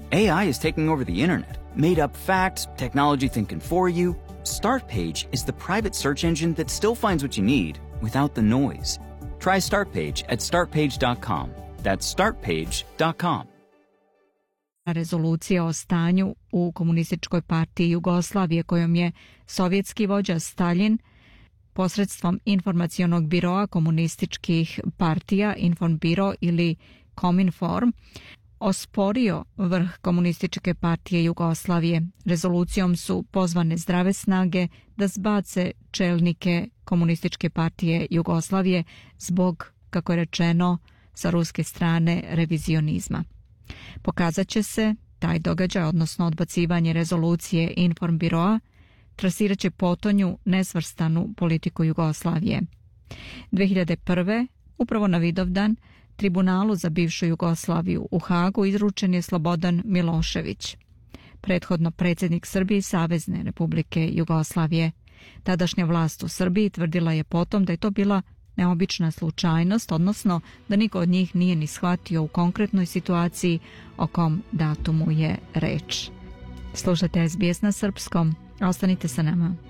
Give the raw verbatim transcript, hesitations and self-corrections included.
A I is taking over the internet. Made up facts, technology thinking for you. Startpage is the private search engine that still finds what you need without the noise. Try Startpage at start page dot com. That's start page dot com. Rezolucija o stanju u Komunističkoj partiji Jugoslavije kojom je sovjetski vođa Staljin posredstvom informacionog biroa komunističkih partija Informbiro ili Kominform osporio vrh Komunističke partije Jugoslavije. Rezolucijom su pozvane zdrave snage da zbace čelnike Komunističke partije Jugoslavije zbog, kako je rečeno, sa ruske strane revizionizma. Pokazat će se taj događaj, odnosno odbacivanje rezolucije Informbiroa, trasirat će potonju nesvrstanu politiku Jugoslavije. dve hiljade prve. upravo na Vidovdan, Tribunalu za bivšu Jugoslaviju u Hagu izručen je Slobodan Milošević, prethodno predsjednik Srbije i Savezne Republike Jugoslavije. Tadašnja vlast u Srbiji tvrdila je potom da je to bila neobična slučajnost, odnosno da niko od njih nije ni shvatio u konkretnoj situaciji o kom datumu je reč. Slušajte S B S na srpskom, ostanite sa nama.